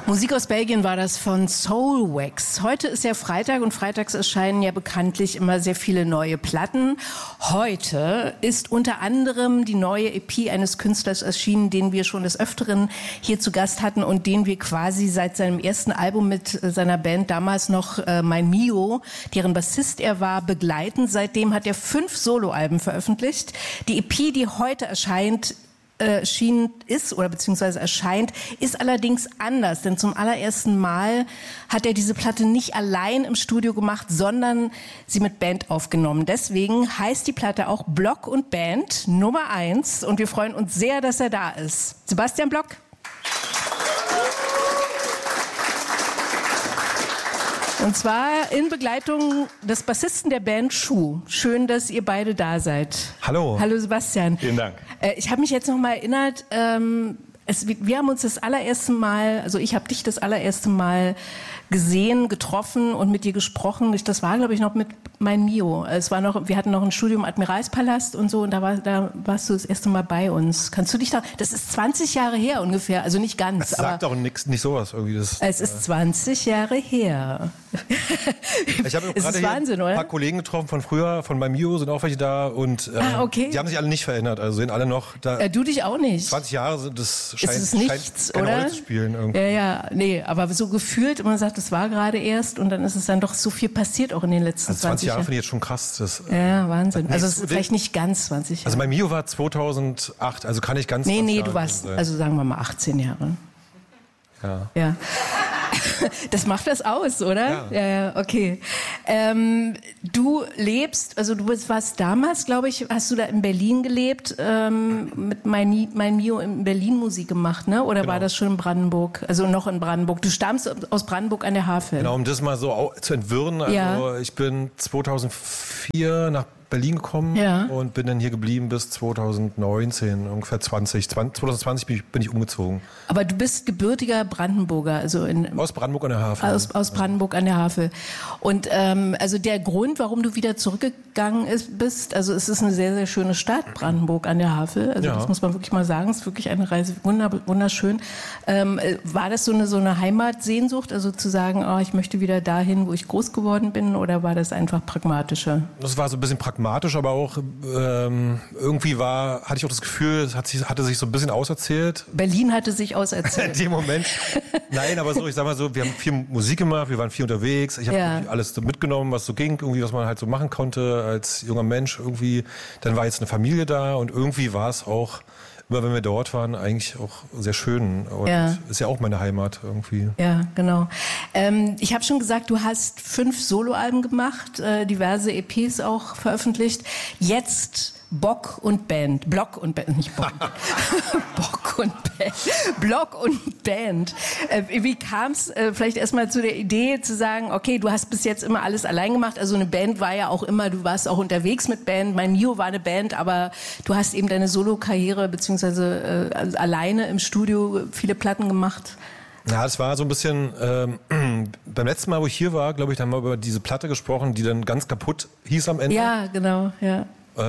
Musik aus Belgien war das von Soulwax. Heute ist ja Freitag und freitags erscheinen ja bekanntlich immer sehr viele neue Platten. Heute ist unter anderem die neue EP eines Künstlers erschienen, den wir schon des Öfteren hier zu Gast hatten und den wir quasi seit seinem ersten Album mit seiner Band, damals noch Mein Mio, deren Bassist er war, begleiten. Seitdem hat er 5 Soloalben veröffentlicht. Die EP, die heute erscheint, erscheint, ist allerdings anders, denn zum allerersten Mal hat er diese Platte nicht allein im Studio gemacht, sondern sie mit Band aufgenommen. Deswegen heißt die Platte auch Block und Band Nummer 1 und wir freuen uns sehr, dass er da ist. Sebastian Block. Und zwar in Begleitung des Bassisten der Band Schuh. Schön, dass ihr beide da seid. Hallo. Hallo Sebastian. Vielen Dank. Ich habe mich jetzt noch mal erinnert, wir haben uns das allererste Mal, also ich habe dich das allererste Mal gesehen, getroffen und mit dir gesprochen. Das war, glaube ich, noch mit Mein Mio. Wir hatten noch ein Studium im Admiralspalast und so und da warst du das erste Mal bei uns. Kannst du dich da, das ist 20 Jahre her ungefähr, also nicht ganz. Das sagt doch nicht sowas irgendwie. Es ist 20 Jahre her. Ich habe gerade hier ein paar Kollegen getroffen von früher, von Mein Mio, sind auch welche da und okay. Die haben sich alle nicht verändert, also sind alle noch da. Du dich auch nicht. 20 Jahre sind das nichts, keine oder? Rolle zu spielen irgendwie. Ja, nee, aber so gefühlt, man sagt, das war gerade erst und dann ist es dann doch so viel passiert auch in den letzten 20 Jahren. Jahre finde ich jetzt schon krass. Ja, Wahnsinn. Also es ist vielleicht nicht ganz 20 Jahre. Also Mein Mio war 2008, also kann ich ganz... Nee, du warst, also sagen wir mal 18 Jahre. Ja. Das macht das aus, oder? Ja, okay. Du lebst, also du warst damals, glaube ich, hast du da in Berlin gelebt, mit Mein Mio in Berlin Musik gemacht, ne? Oder war das schon in Brandenburg? Also noch in Brandenburg. Du stammst aus Brandenburg an der Havel. Genau, um das mal so zu entwirren. Also ich bin 2004 nach Berlin gekommen und bin dann hier geblieben bis 2019, ungefähr 2020 bin ich umgezogen. Aber du bist gebürtiger Brandenburger, also aus Brandenburg an der Havel. Aus Brandenburg an der Havel. Und also der Grund, warum du wieder zurückgegangen bist, also es ist eine sehr, sehr schöne Stadt, Brandenburg an der Havel. Also das muss man wirklich mal sagen, es ist wirklich eine Reise, wunderschön. War das so eine Heimatsehnsucht, also zu sagen, ich möchte wieder dahin, wo ich groß geworden bin, oder war das einfach pragmatischer? Das war so ein bisschen pragmatisch, aber auch irgendwie hatte ich auch das Gefühl, es hatte sich so ein bisschen auserzählt. Berlin hatte sich auserzählt. In dem Moment. Nein, aber so, ich sag mal so, wir haben viel Musik gemacht, wir waren viel unterwegs. Ich habe alles mitgenommen, was so ging, irgendwie, was man halt so machen konnte als junger Mensch irgendwie. Dann war jetzt eine Familie da und irgendwie war es auch, immer wenn wir dort waren, eigentlich auch sehr schön. Und ist ja auch meine Heimat irgendwie. Ja, genau. Ich habe schon gesagt, du hast 5 Soloalben gemacht, diverse EPs auch veröffentlicht. Jetzt Block und Band, nicht Bock. Bock und Band. Block und Band. Wie kam es vielleicht erstmal zu der Idee zu sagen, okay, du hast bis jetzt immer alles allein gemacht, also eine Band war ja auch immer, du warst auch unterwegs mit Band, Mein Mio war eine Band, aber du hast eben deine Solo-Karriere beziehungsweise alleine im Studio viele Platten gemacht. Ja, das war so ein bisschen, beim letzten Mal, wo ich hier war, glaube ich, da haben wir über diese Platte gesprochen, die dann ganz kaputt hieß am Ende. Ja, genau, ja.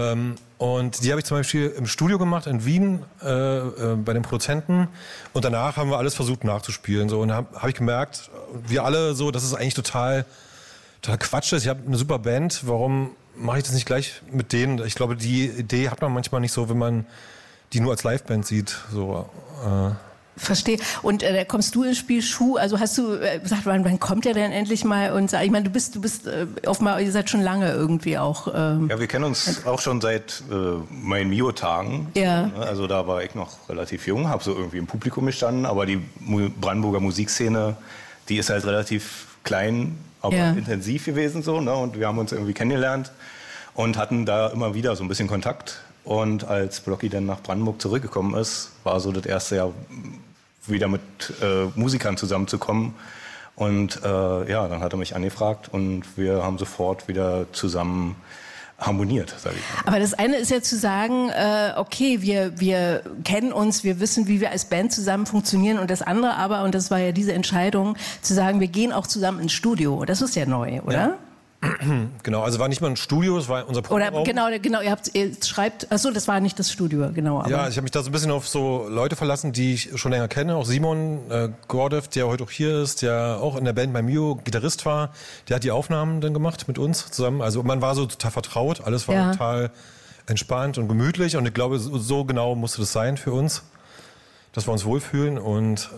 Und die habe ich zum Beispiel im Studio gemacht in Wien bei den Produzenten und danach haben wir alles versucht nachzuspielen so und hab ich gemerkt, wir alle so, dass es eigentlich total Quatsch ist. Ich habe eine super Band, warum mache ich das nicht gleich mit denen? Ich glaube, die Idee hat man manchmal nicht so, wenn man die nur als Liveband sieht. So. Verstehe. Und da kommst du ins Spiel, Schuh. Also hast du gesagt, wann kommt er denn endlich mal? Und ich meine, du bist offenbar, ihr seid schon lange irgendwie auch. Ja, wir kennen uns auch schon seit Mein Mio-Tagen. Ja. Also da war ich noch relativ jung, habe so irgendwie im Publikum gestanden. Aber die Brandenburger Musikszene, die ist halt relativ klein, aber intensiv gewesen so. Ne? Und wir haben uns irgendwie kennengelernt und hatten da immer wieder so ein bisschen Kontakt. Und als Blocky dann nach Brandenburg zurückgekommen ist, war so das erste Jahr wieder mit Musikern zusammenzukommen. Und dann hat er mich angefragt und wir haben sofort wieder zusammen harmoniert, sage ich mal. Aber das eine ist ja zu sagen, okay, wir kennen uns, wir wissen, wie wir als Band zusammen funktionieren. Und das andere aber, und das war ja diese Entscheidung, zu sagen, wir gehen auch zusammen ins Studio. Das ist ja neu, oder? Genau, also war nicht mal ein Studio, es war unser Proberaum. Oder genau, ihr schreibt, achso, das war nicht das Studio, genau. Aber Ja, ich habe mich da so ein bisschen auf so Leute verlassen, die ich schon länger kenne. Auch Simon Gordev, der heute auch hier ist, der auch in der Band bei Mio Gitarrist war, der hat die Aufnahmen dann gemacht mit uns zusammen. Also man war so total vertraut, alles war total entspannt und gemütlich und ich glaube, so genau musste das sein für uns, dass wir uns wohlfühlen und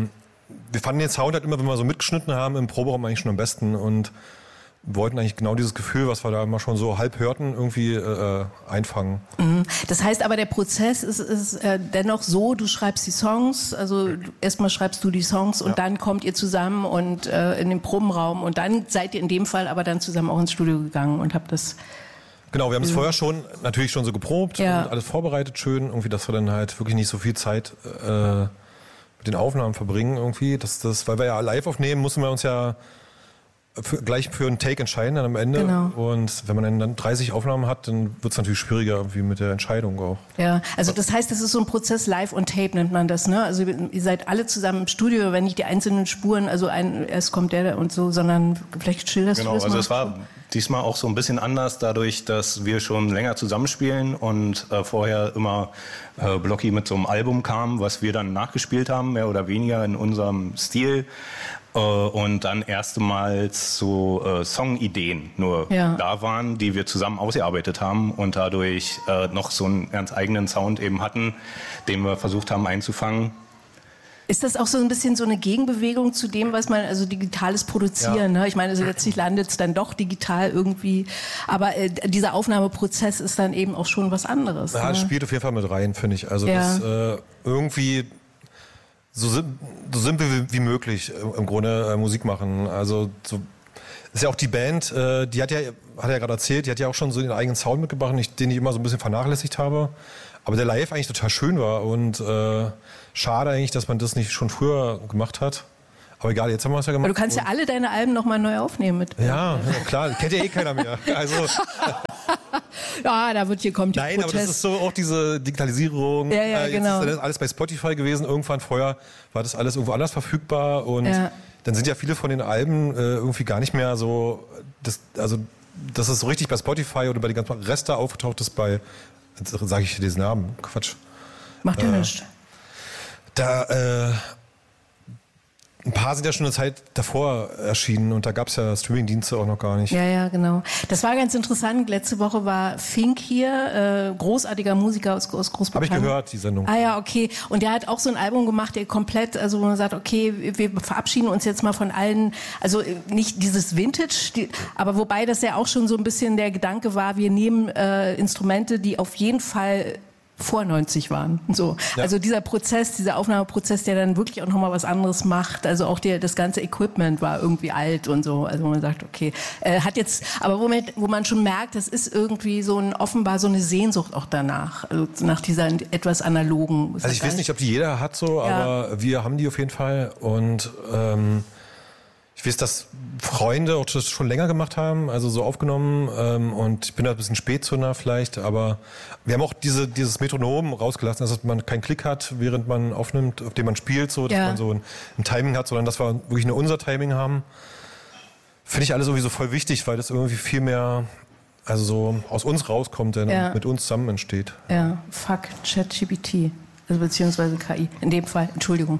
wir fanden den Sound halt immer, wenn wir so mitgeschnitten haben, im Proberaum eigentlich schon am besten und wollten eigentlich genau dieses Gefühl, was wir da immer schon so halb hörten, irgendwie einfangen. Das heißt aber, der Prozess ist dennoch so, du schreibst die Songs, also erstmal schreibst du die Songs und dann kommt ihr zusammen und in den Probenraum und dann seid ihr in dem Fall aber dann zusammen auch ins Studio gegangen und habt das... Genau, wir haben es vorher natürlich schon so geprobt und alles vorbereitet schön, irgendwie, dass wir dann halt wirklich nicht so viel Zeit mit den Aufnahmen verbringen irgendwie. Weil wir ja live aufnehmen, mussten wir uns ja gleich für einen Take entscheiden dann am Ende. Genau. Und wenn man dann 30 Aufnahmen hat, dann wird es natürlich schwieriger irgendwie mit der Entscheidung auch. Ja, also das heißt, das ist so ein Prozess, live on tape nennt man das, ne? Also ihr seid alle zusammen im Studio, wenn nicht die einzelnen Spuren, also erst kommt der und so, sondern vielleicht schilderst du das mal. Genau, also es war diesmal auch so ein bisschen anders, dadurch, dass wir schon länger zusammenspielen und vorher immer Blocky mit so einem Album kam, was wir dann nachgespielt haben, mehr oder weniger in unserem Stil. Und dann erstmals so Songideen nur da waren, die wir zusammen ausgearbeitet haben und dadurch noch so einen ganz eigenen Sound eben hatten, den wir versucht haben einzufangen. Ist das auch so ein bisschen so eine Gegenbewegung zu dem, was man, also digitales Produzieren, ne? Ich meine, also letztlich landet es dann doch digital irgendwie, aber dieser Aufnahmeprozess ist dann eben auch schon was anderes. Ja, das spielt auf jeden Fall mit rein, finde ich. Also das irgendwie so simpel wie möglich im Grunde Musik machen. Also so ist ja auch die Band, die hat ja gerade erzählt, die hat ja auch schon so ihren eigenen Sound mitgebracht, den ich immer so ein bisschen vernachlässigt habe. Aber der Live eigentlich total schön war und schade eigentlich, dass man das nicht schon früher gemacht hat. Aber egal, jetzt haben wir es ja gemacht. Aber du kannst ja alle deine Alben nochmal neu aufnehmen mit. Ja, klar, kennt ja eh keiner mehr. Also ja, da kommt die Nein, Protest. aber das ist so auch diese Digitalisierung. Ja, genau. Jetzt ist das alles bei Spotify gewesen. Irgendwann vorher war das alles irgendwo anders verfügbar und dann sind ja viele von den Alben irgendwie gar nicht mehr so, dass es so richtig bei Spotify oder bei den ganzen Reste aufgetaucht ist bei, jetzt sage ich diesen Namen, Quatsch. Macht ja nichts. Ein paar sind ja schon eine Zeit davor erschienen und da gab es ja Streamingdienste auch noch gar nicht. Ja, genau. Das war ganz interessant. Letzte Woche war Fink hier, großartiger Musiker aus Großbritannien. Habe ich gehört, die Sendung. Ah ja, okay. Und der hat auch so ein Album gemacht, der komplett, also wo man sagt, okay, wir verabschieden uns jetzt mal von allen, also nicht dieses Vintage, aber wobei das ja auch schon so ein bisschen der Gedanke war, wir nehmen Instrumente, die auf jeden Fall vor 90 waren. So. Ja. Also dieser Prozess, dieser Aufnahmeprozess, der dann wirklich auch nochmal was anderes macht. Also auch das ganze Equipment war irgendwie alt und so. Also man sagt, okay, hat jetzt, aber wo man schon merkt, das ist irgendwie offenbar so eine Sehnsucht auch danach. Also nach dieser etwas analogen. Also ich weiß nicht, ob die jeder hat so, aber wir haben die auf jeden Fall und ich weiß, dass Freunde auch das schon länger gemacht haben, also so aufgenommen und ich bin da ein bisschen Spätzünder vielleicht, aber wir haben auch dieses Metronom rausgelassen, dass man keinen Klick hat, während man aufnimmt, auf dem man spielt, so, dass man so ein Timing hat, sondern dass wir wirklich nur unser Timing haben. Finde ich alles sowieso voll wichtig, weil das irgendwie viel mehr, also so aus uns rauskommt, der mit uns zusammen entsteht. Ja, fuck ChatGPT. Also beziehungsweise KI, in dem Fall, Entschuldigung.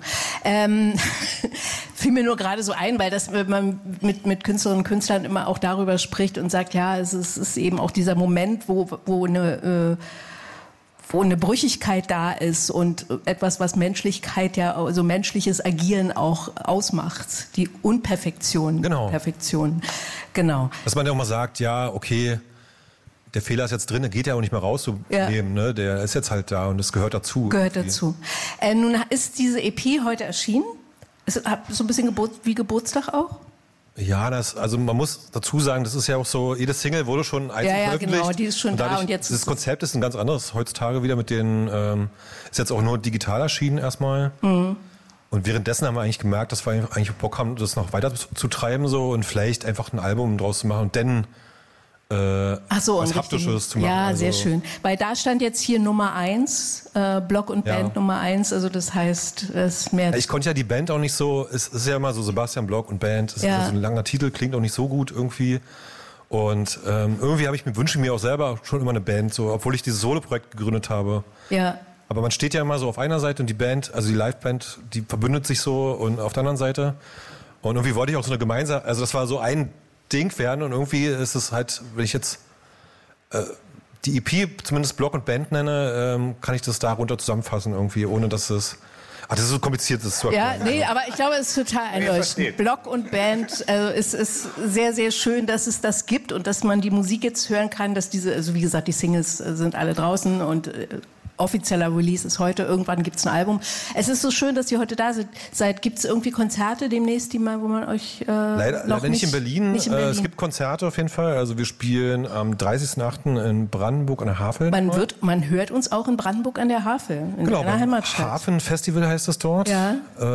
Fiel mir nur gerade so ein, weil man mit Künstlerinnen und Künstlern immer auch darüber spricht und sagt, ja, es ist eben auch dieser Moment, wo eine Brüchigkeit da ist und etwas, was Menschlichkeit also menschliches Agieren auch ausmacht. Die Unperfektion. Genau. Perfektion. Genau. Dass man ja auch mal sagt, ja, okay, der Fehler ist jetzt drin, der geht ja auch nicht mehr rauszunehmen, ne? Der ist jetzt halt da und das gehört dazu. Gehört dazu. Nun ist diese EP heute erschienen. Hat so ein bisschen wie Geburtstag auch? Ja, also man muss dazu sagen, das ist ja auch so, jede Single wurde schon einzeln veröffentlicht. Ja, genau, die ist schon da und jetzt das Konzept ist ein ganz anderes heutzutage wieder mit den, ist jetzt auch nur digital erschienen erstmal. Mhm. Und währenddessen haben wir eigentlich gemerkt, dass wir eigentlich Bock haben, das noch weiter zu treiben so und vielleicht einfach ein Album draus zu machen und dann was Haptisches zu machen. Ja, also. Sehr schön. Weil da stand jetzt hier Nummer 1, Block und Band Nummer 1, also das heißt, es ist mehr... Ich konnte ja die Band auch nicht so, es ist ja immer so Sebastian Block und Band, ist so ein langer Titel, klingt auch nicht so gut irgendwie. Und irgendwie wünsche ich mir auch selber schon immer eine Band, so, obwohl ich dieses Solo-Projekt gegründet habe. Ja. Aber man steht ja immer so auf einer Seite und die Band, also die Liveband, die verbündet sich so und auf der anderen Seite. Und irgendwie wollte ich auch so eine gemeinsame, also das war so ein Ding werden und irgendwie ist es halt, wenn ich jetzt die EP zumindest Block und Band nenne, kann ich das darunter zusammenfassen irgendwie, ohne dass es... Ach, das ist so kompliziert, das zu erklären. Ja, nee, aber ich glaube, es ist total einleuchtend. Block und Band, also es ist sehr, sehr schön, dass es das gibt und dass man die Musik jetzt hören kann, dass diese, also wie gesagt, die Singles sind alle draußen und offizieller Release ist heute, irgendwann gibt es ein Album. Es ist so schön, dass ihr heute da seid. Gibt es irgendwie Konzerte demnächst, wo man euch leider nicht in Berlin. Es gibt Konzerte auf jeden Fall. Also wir spielen am 30.08. in Brandenburg an der Havel. Man hört uns auch in Brandenburg an der Havel, in deiner Heimatstadt. Hafenfestival heißt es dort. Ja.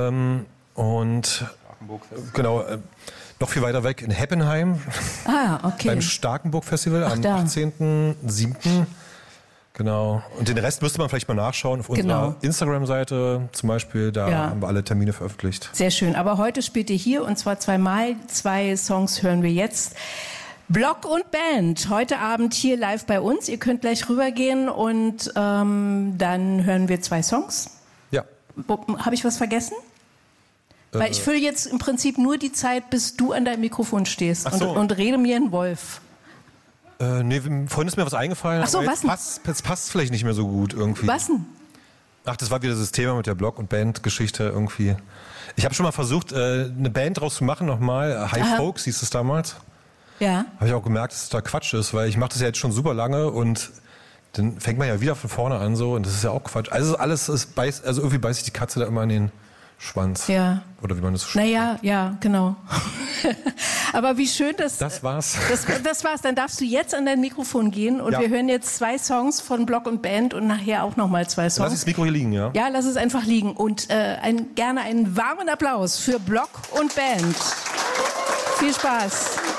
Und genau, noch viel weiter weg in Heppenheim. Ah, okay. Beim Starkenburg-Festival am 18.07. Genau. Und den Rest müsste man vielleicht mal nachschauen auf unserer Instagram-Seite zum Beispiel. Da haben wir alle Termine veröffentlicht. Sehr schön. Aber heute spielt ihr hier und zwar zweimal. 2 Songs hören wir jetzt. Block und Band. Heute Abend hier live bei uns. Ihr könnt gleich rübergehen und dann hören wir 2 Songs. Ja. Habe ich was vergessen? Weil ich fülle jetzt im Prinzip nur die Zeit, bis du an deinem Mikrofon stehst und rede mir in Wolf. Nee, vorhin ist mir was eingefallen. Ach so, was denn? Es passt vielleicht nicht mehr so gut irgendwie. Was denn? Ach, das war wieder das Thema mit der Block- und Band-Geschichte irgendwie. Ich habe schon mal versucht, eine Band draus zu machen nochmal. High Folks hieß es damals. Ja. Habe ich auch gemerkt, dass es da Quatsch ist, weil ich mache das ja jetzt schon super lange und dann fängt man ja wieder von vorne an so und das ist ja auch Quatsch. Also irgendwie beißt sich die Katze da immer in den Schwanz. Ja. Oder wie man das so spricht. Naja, ja, genau. Aber wie schön, dass... Das war's. Das war's. Dann darfst du jetzt an dein Mikrofon gehen und wir hören jetzt 2 Songs von Block und Band und nachher auch nochmal 2 Songs. Lass das Mikro hier liegen, ja? Ja, lass es einfach liegen. Und gerne einen warmen Applaus für Block und Band. Viel Spaß.